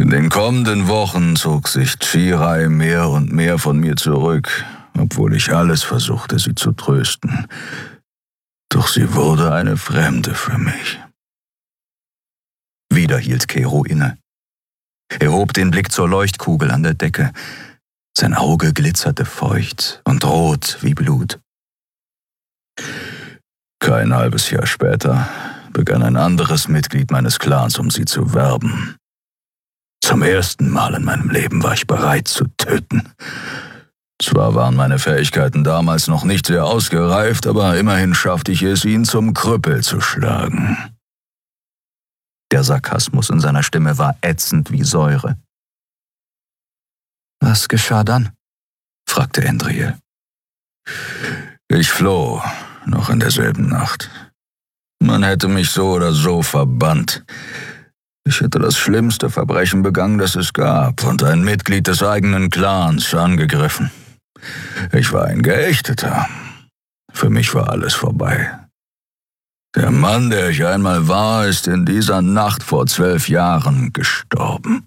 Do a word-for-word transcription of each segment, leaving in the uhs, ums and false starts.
In den kommenden Wochen zog sich Chirai mehr und mehr von mir zurück, obwohl ich alles versuchte, sie zu trösten. Doch sie wurde eine Fremde für mich. Wieder hielt Kero inne. Er hob den Blick zur Leuchtkugel an der Decke. Sein Auge glitzerte feucht und rot wie Blut. Kein halbes Jahr später begann ein anderes Mitglied meines Clans, um sie zu werben. Zum ersten Mal in meinem Leben war ich bereit zu töten. Zwar waren meine Fähigkeiten damals noch nicht sehr ausgereift, aber immerhin schaffte ich es, ihn zum Krüppel zu schlagen. Der Sarkasmus in seiner Stimme war ätzend wie Säure. »Was geschah dann?« fragte Endriel. »Ich floh, noch in derselben Nacht. Man hätte mich so oder so verbannt. Ich hätte das schlimmste Verbrechen begangen, das es gab, und ein Mitglied des eigenen Clans angegriffen. Ich war ein Geächteter. Für mich war alles vorbei. Der Mann, der ich einmal war, ist in dieser Nacht vor zwölf Jahren gestorben.«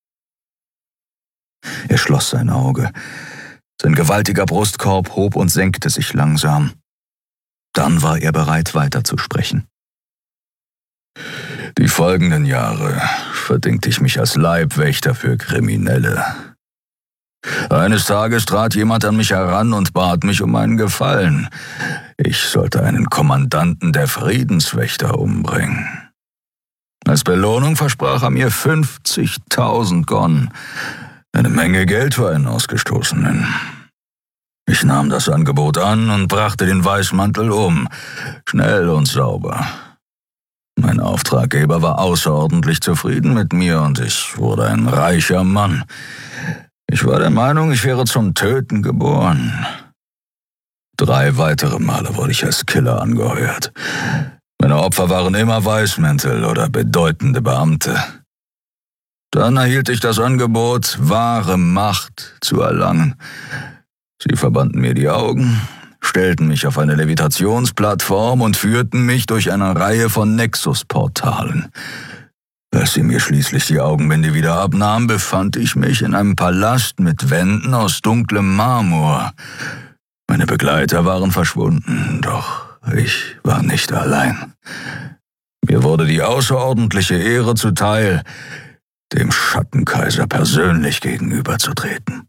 Er schloss sein Auge. Sein gewaltiger Brustkorb hob und senkte sich langsam. Dann war er bereit, weiterzusprechen. Die folgenden Jahre verdingte ich mich als Leibwächter für Kriminelle. Eines Tages trat jemand an mich heran und bat mich um einen Gefallen. Ich sollte einen Kommandanten der Friedenswächter umbringen. Als Belohnung versprach er mir fünfzigtausend Gon, eine Menge Geld für einen Ausgestoßenen. Ich nahm das Angebot an und brachte den Weißmantel um, schnell und sauber. Mein Auftraggeber war außerordentlich zufrieden mit mir und ich wurde ein reicher Mann. Ich war der Meinung, ich wäre zum Töten geboren. Drei weitere Male wurde ich als Killer angeheuert. Meine Opfer waren immer Weißmäntel oder bedeutende Beamte. Dann erhielt ich das Angebot, wahre Macht zu erlangen. Sie verbanden mir die Augen, stellten mich auf eine Levitationsplattform und führten mich durch eine Reihe von Nexus-Portalen. Als sie mir schließlich die Augenbinde wieder abnahmen, befand ich mich in einem Palast mit Wänden aus dunklem Marmor. Meine Begleiter waren verschwunden, doch ich war nicht allein. Mir wurde die außerordentliche Ehre zuteil, dem Schattenkaiser persönlich gegenüberzutreten.